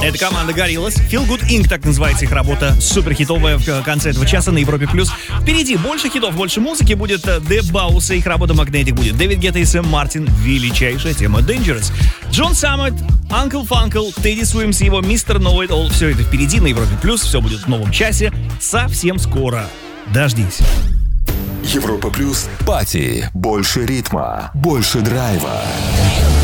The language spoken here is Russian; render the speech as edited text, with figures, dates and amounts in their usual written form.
Это команда Gorillaz. Feel Good Inc. так называется их работа. Суперхитовая в конце этого часа на Европе+. Впереди больше хитов, больше музыки. Будет The Bows, их работа Magnetic будет. Дэвид Гетта и Сэм Мартин. Величайшая тема Dangerous. Джон Саммет, Uncle Funkle, Тедди Суимс, его Mr. Know It All. Все это впереди на Европе+. Все будет в новом часе. Совсем скоро. Дождись. Европа+, пати. Больше ритма, больше драйва.